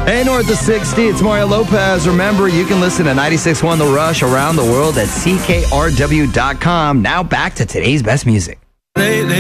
Hey, north of 60, it's Mario Lopez. Remember, you can listen to 96.1 The Rush around the world at CKRW.com. Now back to today's best music.